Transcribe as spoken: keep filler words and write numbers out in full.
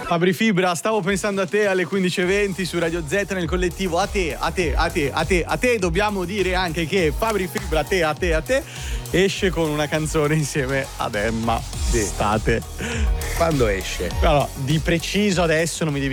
Fabri Fibra, stavo pensando a te alle quindici e venti su Radio Z nel collettivo. A te, a te, a te, a te, a te dobbiamo dire anche che Fabri Fibra, a te, a te, a te, esce con una canzone insieme ad Emma. Sì. State. Quando esce? Allora, di preciso adesso non mi devi